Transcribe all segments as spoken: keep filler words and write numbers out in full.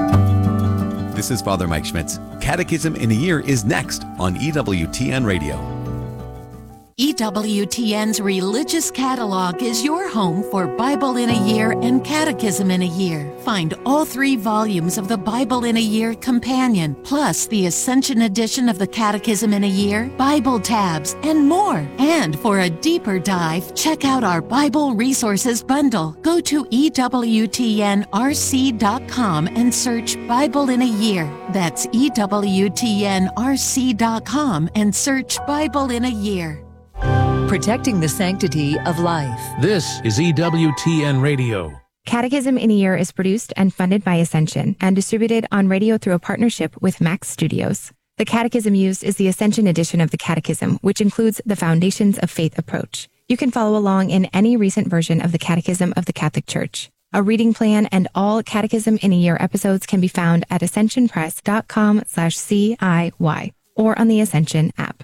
This is Father Mike Schmitz. Catechism in a Year is next on E W T N Radio. E W T N's Religious Catalog is your home for Bible in a Year and Catechism in a Year. Find all three volumes of the Bible in a Year Companion, plus the Ascension edition of the Catechism in a Year, Bible tabs, and more. And for a deeper dive, check out our Bible Resources Bundle. Go to E W T N R C dot com and search Bible in a Year. That's E W T N R C dot com and search Bible in a Year. Protecting the sanctity of life. This is E W T N Radio. Catechism in a Year is produced and funded by Ascension and distributed on radio through a partnership with Max Studios. The catechism used is the Ascension edition of the Catechism, which includes the Foundations of Faith approach. You can follow along in any recent version of the Catechism of the Catholic Church. A reading plan and all Catechism in a Year episodes can be found at ascension press dot com slash C I Y or on the Ascension app.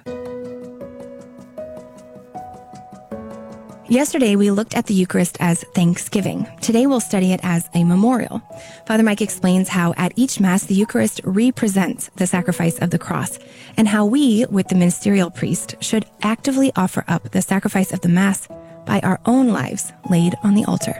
Yesterday, we looked at the Eucharist as thanksgiving. Today, we'll study it as a memorial. Father Mike explains how at each Mass, the Eucharist represents the sacrifice of the cross, and how we, with the ministerial priest, should actively offer up the sacrifice of the Mass by our own lives laid on the altar.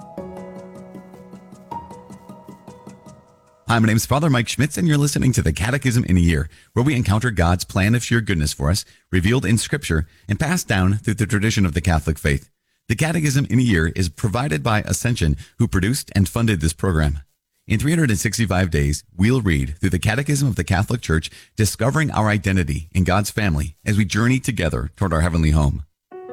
Hi, my name is Father Mike Schmitz, and you're listening to the Catechism in a Year, where we encounter God's plan of sheer goodness for us, revealed in Scripture and passed down through the tradition of the Catholic faith. The Catechism in a Year is provided by Ascension, who produced and funded this program. In three hundred sixty-five days, we'll read through the Catechism of the Catholic Church, discovering our identity in God's family as we journey together toward our heavenly home.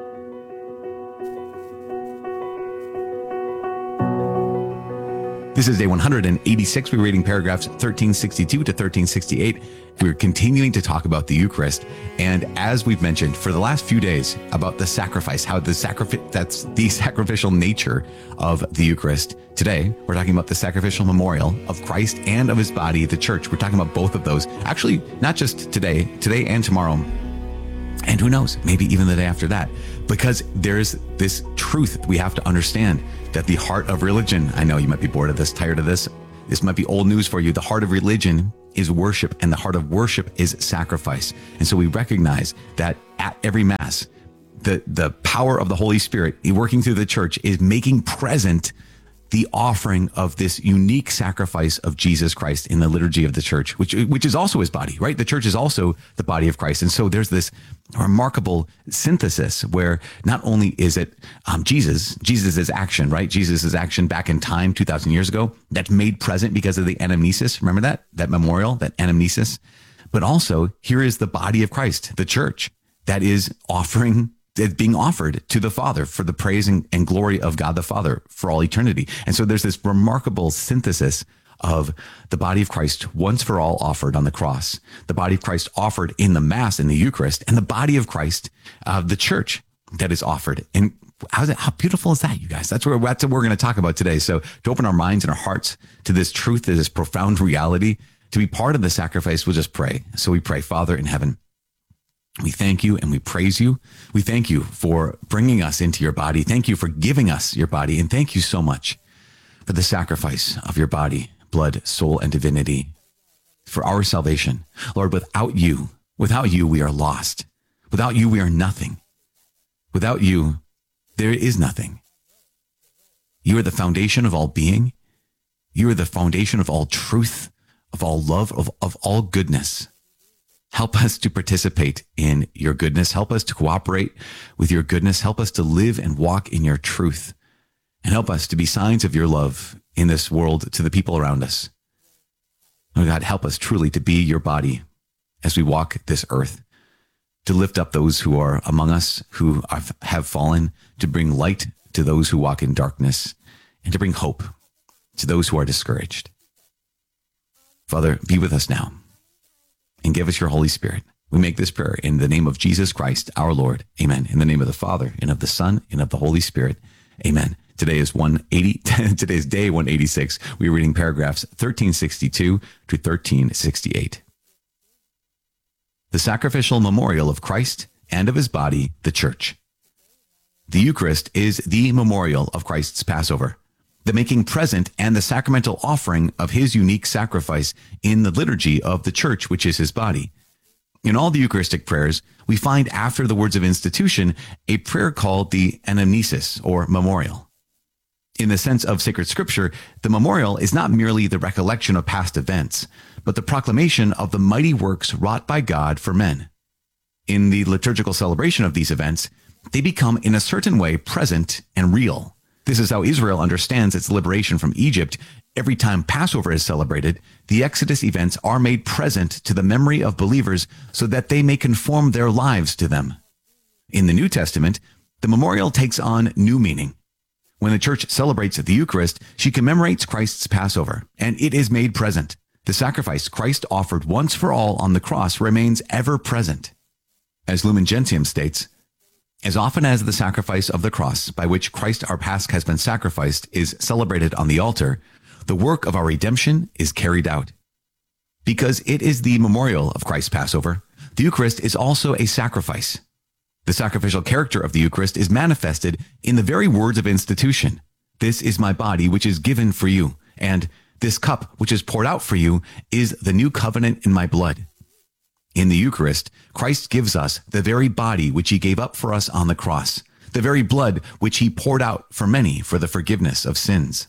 This is day one hundred eighty-six. We're reading paragraphs thirteen sixty-two to thirteen sixty-eight. We're continuing to talk about the Eucharist. And as we've mentioned for the last few days about the sacrifice, how the sacrifice, that's the sacrificial nature of the Eucharist. Today, we're talking about the sacrificial memorial of Christ and of his body, the church. We're talking about both of those. Actually, not just today, today and tomorrow. And who knows, maybe even the day after that. Because there's this truth we have to understand, that the heart of religion, I know you might be bored of this, tired of this, this might be old news for you. The heart of religion is worship, and the heart of worship is sacrifice. And so we recognize that at every Mass, the, the power of the Holy Spirit working through the church is making present the offering of this unique sacrifice of Jesus Christ in the liturgy of the church, which which is also his body, right? The church is also the body of Christ. And so there's this remarkable synthesis where not only is it um, Jesus, Jesus' action, right? Jesus' action back in time two thousand years ago, that's made present because of the anamnesis. Remember that? That memorial, that anamnesis. But also here is the body of Christ, the church, that is offering It's being offered to the Father for the praise and, and glory of God the Father for all eternity. And so there's this remarkable synthesis of the body of Christ once for all offered on the cross, the body of Christ offered in the Mass, in the Eucharist, and the body of Christ, uh, the church that is offered. And how's it, how beautiful is that, you guys? That's where that's what we're going to talk about today. So to open our minds and our hearts to this truth, to this profound reality, to be part of the sacrifice, we'll just pray. So we pray, Father in heaven, we thank you and we praise you. We thank you for bringing us into your body. Thank you for giving us your body. And thank you so much for the sacrifice of your body, blood, soul, and divinity for our salvation. Lord, without you, without you, we are lost. Without you, we are nothing. Without you, there is nothing. You are the foundation of all being. You are the foundation of all truth, of all love, of, of all goodness. Help us to participate in your goodness. Help us to cooperate with your goodness. Help us to live and walk in your truth. And help us to be signs of your love in this world to the people around us. Oh God, help us truly to be your body as we walk this earth, to lift up those who are among us, who have fallen, to bring light to those who walk in darkness, and to bring hope to those who are discouraged. Father, be with us now. And give us your Holy Spirit. We make this prayer in the name of Jesus Christ, our Lord. Amen. In the name of the Father, and of the Son, and of the Holy Spirit. Amen. Today is one eighty. Today's day one eighty-six. We're reading paragraphs thirteen sixty-two to thirteen sixty-eight. The sacrificial memorial of Christ and of his body, the church. The Eucharist is the memorial of Christ's Passover. the making present and the sacramental offering of his unique sacrifice in the liturgy of the church, which is his body. In all the Eucharistic prayers, we find after the words of institution a prayer called the anamnesis, or memorial. In the sense of sacred scripture, the memorial is not merely the recollection of past events, but the proclamation of the mighty works wrought by God for men. In the liturgical celebration of these events, they become in a certain way present and real. This is how Israel understands its liberation from Egypt. Every time Passover is celebrated, the Exodus events are made present to the memory of believers so that they may conform their lives to them. In the New Testament, the memorial takes on new meaning. When the church celebrates the Eucharist, she commemorates Christ's Passover, and it is made present. The sacrifice Christ offered once for all on the cross remains ever present. As Lumen Gentium states, as often as the sacrifice of the cross by which Christ our Pasch has been sacrificed is celebrated on the altar, the work of our redemption is carried out. Because it is the memorial of Christ's Passover, the Eucharist is also a sacrifice. The sacrificial character of the Eucharist is manifested in the very words of institution. This is my body which is given for you, and this cup which is poured out for you is the new covenant in my blood. In the Eucharist, Christ gives us the very body which he gave up for us on the cross, the very blood which he poured out for many for the forgiveness of sins.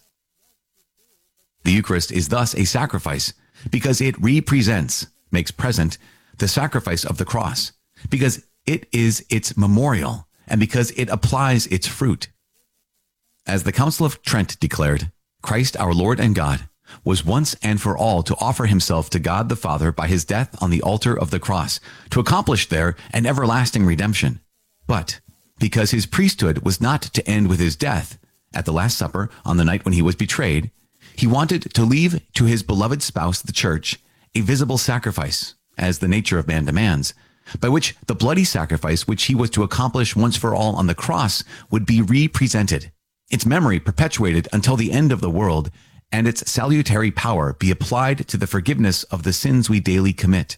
The Eucharist is thus a sacrifice because it represents, makes present, the sacrifice of the cross, because it is its memorial, and because it applies its fruit. As the Council of Trent declared, Christ our Lord and God was once and for all to offer himself to God the Father by his death on the altar of the cross, to accomplish there an everlasting redemption. But because his priesthood was not to end with his death, at the Last Supper, on the night when he was betrayed, he wanted to leave to his beloved spouse, the church, a visible sacrifice, as the nature of man demands, by which the bloody sacrifice which he was to accomplish once for all on the cross would be represented, its memory perpetuated until the end of the world, and its salutary power be applied to the forgiveness of the sins we daily commit.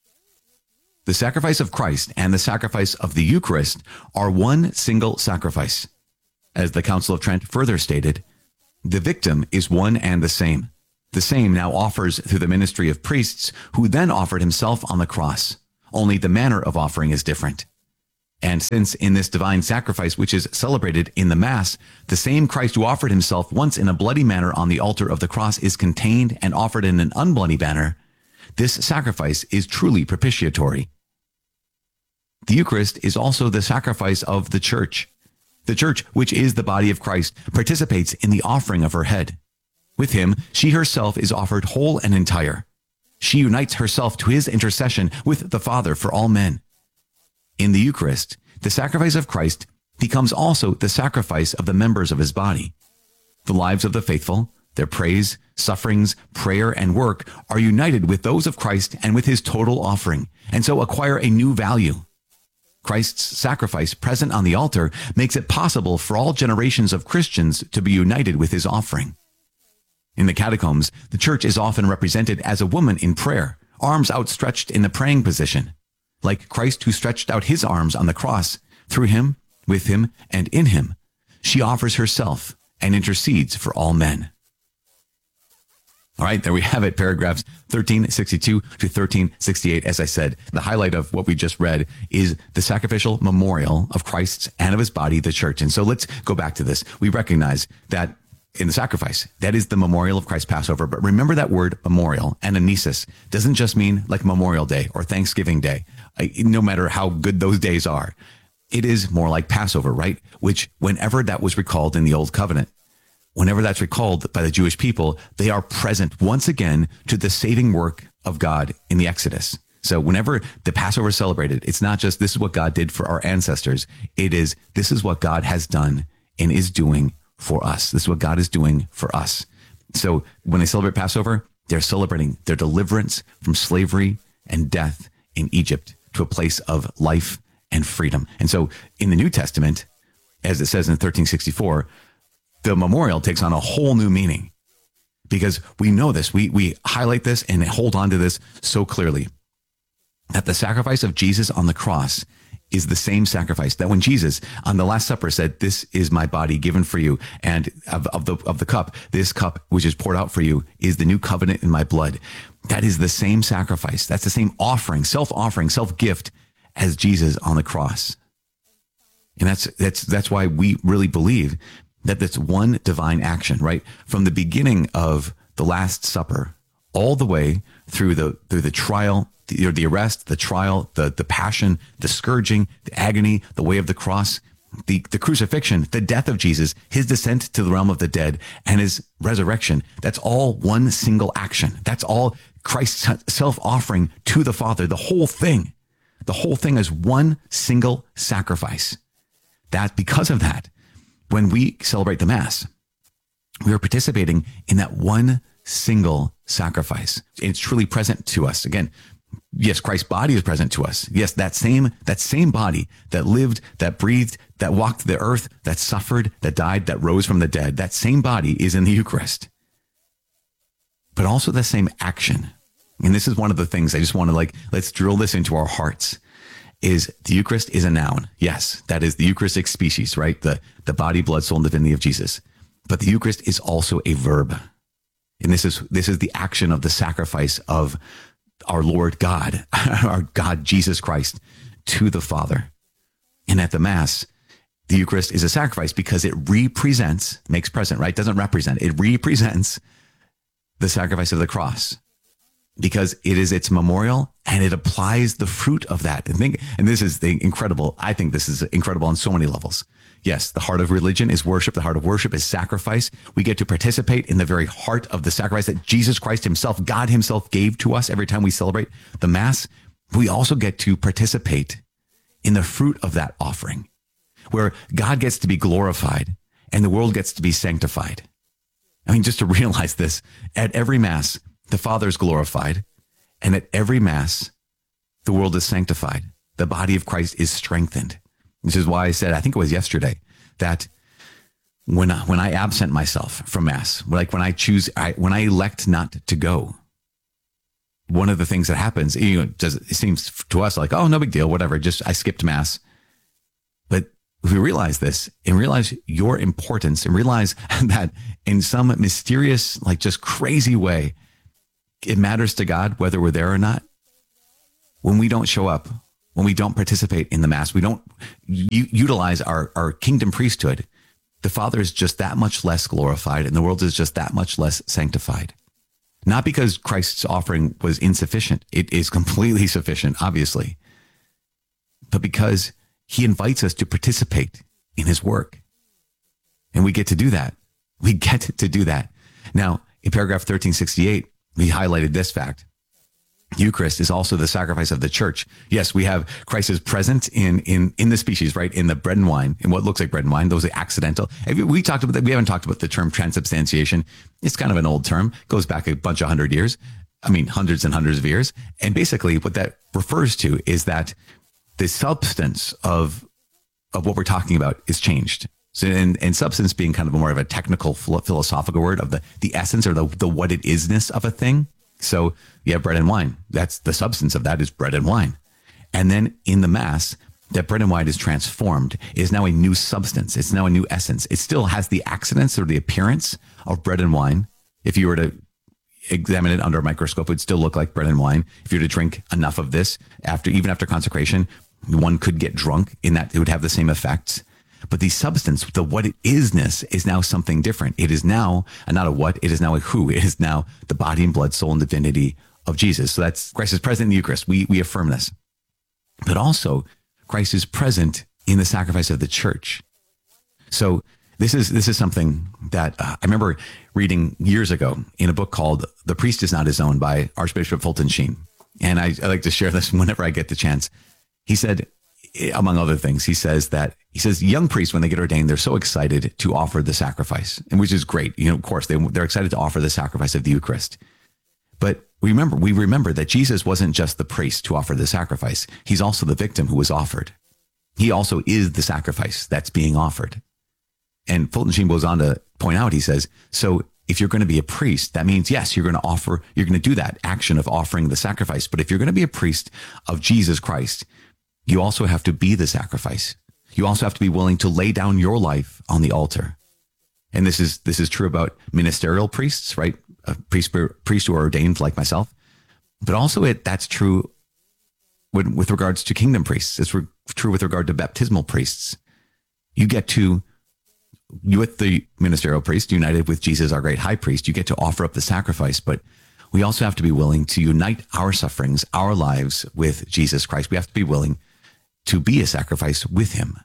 The sacrifice of Christ and the sacrifice of the Eucharist are one single sacrifice. As the Council of Trent further stated, the victim is one and the same. The same now offers through the ministry of priests, who then offered himself on the cross. Only the manner of offering is different. And since in this divine sacrifice, which is celebrated in the Mass, the same Christ who offered himself once in a bloody manner on the altar of the cross is contained and offered in an unbloody manner, this sacrifice is truly propitiatory. The Eucharist is also the sacrifice of the Church. The Church, which is the body of Christ, participates in the offering of her head. With him, she herself is offered whole and entire. She unites herself to his intercession with the Father for all men. In the Eucharist, the sacrifice of Christ becomes also the sacrifice of the members of his body. The lives of the faithful, their praise, sufferings, prayer, and work are united with those of Christ and with his total offering, and so acquire a new value. Christ's sacrifice present on the altar makes it possible for all generations of Christians to be united with his offering. In the catacombs, the Church is often represented as a woman in prayer, arms outstretched in the praying position. Like Christ who stretched out his arms on the cross, through him, with him, and in him, she offers herself and intercedes for all men. All right, there we have it, paragraphs thirteen sixty-two to thirteen sixty-eight. As I said, the highlight of what we just read is the sacrificial memorial of Christ's and of his body, the church. And so let's go back to this. We recognize that in the sacrifice, that is the memorial of Christ's Passover. But remember that word memorial, anamnesis, doesn't just mean like Memorial Day or Thanksgiving Day, no matter how good those days are. It is more like Passover, right? Which whenever that was recalled in the Old Covenant, whenever that's recalled by the Jewish people, they are present once again to the saving work of God in the Exodus. So whenever the Passover is celebrated, it's not just this is what God did for our ancestors. It is this is what God has done and is doing for us. This is what God is doing for us. So when they celebrate Passover, they're celebrating their deliverance from slavery and death in Egypt to a place of life and freedom. And so in the New Testament, as it says in thirteen sixty-four, the memorial takes on a whole new meaning because we know this. We, we highlight this and hold on to this so clearly that the sacrifice of Jesus on the cross is the same sacrifice. That when Jesus on the Last Supper said, "This is my body given for you," and of, of the of the cup, "This cup which is poured out for you is the new covenant in my blood." That is the same sacrifice. That's the same offering, self-offering, self-gift as Jesus on the cross. And that's that's that's why we really believe that that's one divine action, right? From the beginning of the Last Supper, all the way through the through the trial, the, the arrest, the trial, the the passion, the scourging, the agony, the way of the cross, the the crucifixion, the death of Jesus, his descent to the realm of the dead, and his resurrection. That's all one single action. That's all Christ's self-offering to the Father. The whole thing, the whole thing is one single sacrifice. That because of that, when we celebrate the Mass, we are participating in that one single sacrifice. It's truly present to us. Again, yes, Christ's body is present to us. Yes, that same, that same body that lived, that breathed, that walked the earth, that suffered, that died, that rose from the dead, that same body is in the Eucharist. But also the same action. And this is one of the things I just want to like, let's drill this into our hearts. Is the Eucharist is a noun. Yes, that is the Eucharistic species, right? The, the body, blood, soul, and divinity of Jesus. But the Eucharist is also a verb. And this is, this is the action of the sacrifice of our Lord God, our God, Jesus Christ, to the Father. And at the Mass, the Eucharist is a sacrifice because it represents, makes present, right? Doesn't represent, it represents the sacrifice of the cross. Because it is its memorial and it applies the fruit of that. And think, and this is the incredible, I think this is incredible on so many levels. Yes, the heart of religion is worship. The heart of worship is sacrifice. We get to participate in the very heart of the sacrifice that Jesus Christ himself, God himself gave to us every time we celebrate the Mass. We also get to participate in the fruit of that offering, where God gets to be glorified and the world gets to be sanctified. I mean, just to realize this, at every Mass, the Father is glorified, and at every Mass, the world is sanctified. The body of Christ is strengthened. This is why I said, I think it was yesterday, that when I, when I absent myself from Mass, like when I choose, I, when I elect not to go, one of the things that happens, you know, does, it seems to us like, oh, no big deal, whatever, just I skipped Mass. But if we realize this and realize your importance and realize that in some mysterious, like just crazy way, it matters to God whether we're there or not. When we don't show up, when we don't participate in the Mass, we don't u- utilize our, our kingdom priesthood, the Father is just that much less glorified and the world is just that much less sanctified. Not because Christ's offering was insufficient. It is completely sufficient, obviously. But because he invites us to participate in his work. And we get to do that. We get to do that. Now, in paragraph thirteen sixty-eight, we highlighted this fact. Eucharist is also the sacrifice of the church. Yes, we have Christ is present in, in, in the species, right? In the bread and wine, in what looks like bread and wine. Those are accidental. We talked about that. We haven't talked about the term transubstantiation. It's kind of an old term, goes back a bunch of hundred years. I mean, hundreds and hundreds of years. And basically what that refers to is that the substance of, of what we're talking about is changed. So, and, and substance being kind of more of a technical philosophical word of the, the essence or the, the what it isness of a thing. So you have bread and wine. That's the substance of that is bread and wine. And then in the Mass, that bread and wine is transformed, is now a new substance. It's now a new essence. It still has the accidents or the appearance of bread and wine. If you were to examine it under a microscope, it would still look like bread and wine. If you were to drink enough of this, after even after consecration, one could get drunk in that it would have the same effects. But the substance, the what it isness is now something different. It is now not a what, it is now a who. It is now the body and blood, soul and divinity of Jesus. So that's Christ is present in the Eucharist. We, we affirm this. But also Christ is present in the sacrifice of the church. So this is, this is something that uh, I remember reading years ago in a book called The Priest is Not His Own by Archbishop Fulton Sheen. And I, I like to share this whenever I get the chance. He said, among other things, he says that he says young priests, when they get ordained, they're so excited to offer the sacrifice, and which is great. You know, of course, they, they're excited to offer the sacrifice of the Eucharist. But we remember, we remember that Jesus wasn't just the priest to offer the sacrifice. He's also the victim who was offered. He also is the sacrifice that's being offered. And Fulton Sheen goes on to point out, he says, so if you're going to be a priest, that means, yes, you're going to offer, you're going to do that action of offering the sacrifice. But if you're going to be a priest of Jesus Christ, you also have to be the sacrifice. You also have to be willing to lay down your life on the altar. And this is this is true about ministerial priests, right? A priest, priests who are ordained like myself. But also it that's true with, with regards to kingdom priests. It's re- true with regard to baptismal priests. You get to, you with the ministerial priest, united with Jesus, our great high priest, you get to offer up the sacrifice. But we also have to be willing to unite our sufferings, our lives with Jesus Christ. We have to be willing to be a sacrifice with him.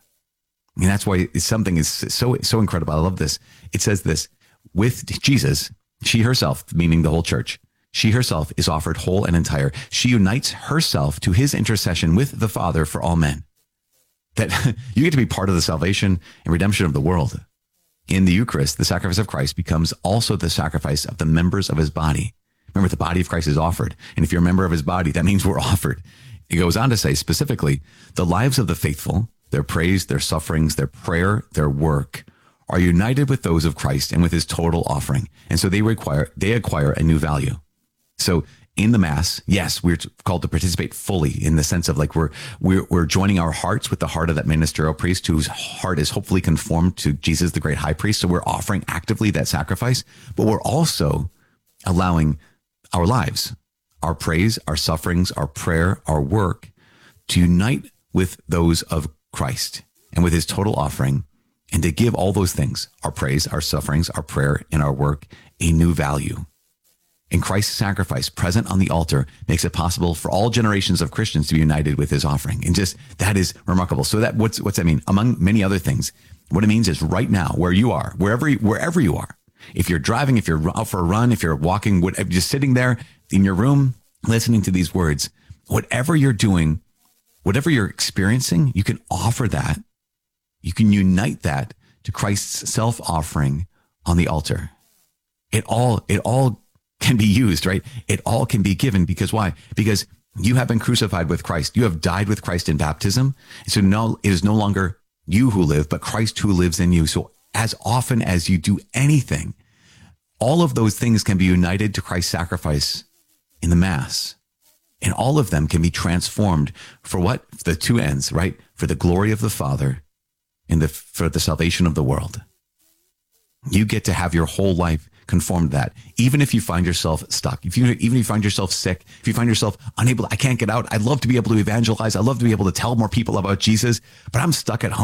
I mean, that's why something is so, so incredible. I love this. It says this, with Jesus, she herself, meaning the whole church, she herself is offered whole and entire. She unites herself to his intercession with the Father for all men. That you get to be part of the salvation and redemption of the world. In the Eucharist, the sacrifice of Christ becomes also the sacrifice of the members of his body. Remember, the body of Christ is offered. And if you're a member of his body, that means we're offered. It goes on to say specifically, the lives of the faithful, their praise, their sufferings, their prayer, their work are united with those of Christ and with his total offering. And so they require, they acquire a new value. So in the Mass, yes, we're called to participate fully in the sense of like we're, we're, we're joining our hearts with the heart of that ministerial priest whose heart is hopefully conformed to Jesus, the great high priest. So we're offering actively that sacrifice, but we're also allowing our lives, our praise, our sufferings, our prayer, our work to unite with those of Christ and with his total offering, and to give all those things, our praise, our sufferings, our prayer, and our work, a new value. And Christ's sacrifice present on the altar makes it possible for all generations of Christians to be united with his offering. And just, that is remarkable. So that, what's, what's that mean? Among many other things, what it means is right now, where you are, wherever, wherever you are, if you're driving, if you're out for a run, if you're walking, whatever, just sitting there in your room, listening to these words, whatever you're doing, whatever you're experiencing, you can offer that. You can unite that to Christ's self-offering on the altar. It all, it all can be used, right? It all can be given because why? Because you have been crucified with Christ. You have died with Christ in baptism. So no, it is no longer you who live, but Christ who lives in you. So as often as you do anything, all of those things can be united to Christ's sacrifice in the Mass. And all of them can be transformed for what? The two ends, right? For the glory of the Father and the, for the salvation of the world. You get to have your whole life conformed to that. Even if you find yourself stuck, if you, even if you find yourself sick, if you find yourself unable, I can't get out. I'd love to be able to evangelize. I'd love to be able to tell more people about Jesus, but I'm stuck at home.